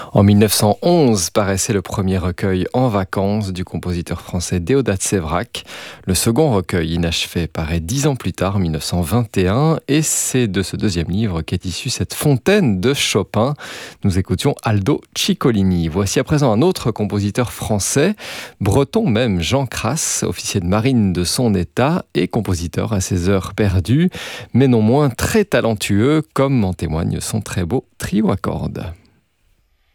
En 1911 paraissait le premier recueil En vacances du compositeur français Déodat Séverac. Le second recueil inachevé paraît 10 ans plus tard, en 1921, et c'est de ce deuxième livre qu'est issue cette fontaine de Chopin. Nous écoutions Aldo Ciccolini. Voici à présent un autre compositeur français, breton même, Jean Crass, officier de marine de son état et compositeur à ses heures perdues, mais non moins très talentueux, comme en témoigne son très beau trio à cordes.